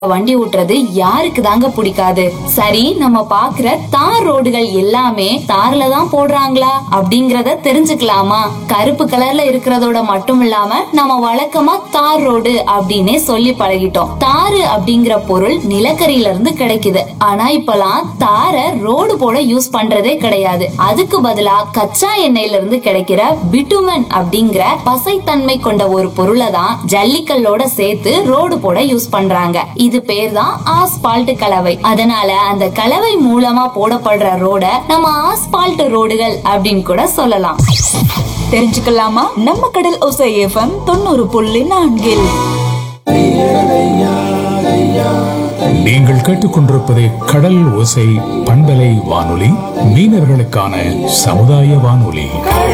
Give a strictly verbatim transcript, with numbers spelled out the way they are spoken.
வண்டி ஓட்டுறது யாருக்கு தாங்க பிடிக்காது? சரி, நம்ம பாக்குற தார் ரோடுகள் எல்லாமே தார்ல தான் போடுறாங்களா அப்படிங்கறத தெரிஞ்சுக்கலாமா? கருப்பு கலர்ல இருக்கிறதோட மட்டும் இல்லாம நம்ம வழக்கமா தார் ரோடு அப்படின்னே சொல்லி பழகிட்டோம். தாரு அப்படிங்கிற பொருள் நிலக்கரியில இருந்து கிடைக்குது. ஆனா இப்பெல்லாம் தார ரோடு போட யூஸ் பண்றதே கிடையாது. அதுக்கு பதிலா கச்சா எண்ணெயில இருந்து கிடைக்கிற பிட்டுமன் அப்படிங்கிற பசைத்தன்மை கொண்ட ஒரு பொருளை தான் ஜல்லிக்கல்லோட சேர்த்து ரோடு போட யூஸ் பண்றாங்க. இது பேர் தான் ஆஸ்பால்ட் கலவை. அதனால அந்த கலவை மூலமா போடப்படுற ரோட நம்ம ஆஸ்பால்ட் ரோடுகள் அப்படின்னு கூட சொல்லலாம். தெரிஞ்சுக்கலாமா? நம்ம கடல் ஓசை எஃப்எம் தொண்ணூறு புள்ளி நான்கில் நீங்கள் கேட்டுக்கொண்டிருப்பது கடல் ஓசை பண்பலை வானொலி, மீனவர்களுக்கான சமுதாய வானொலி.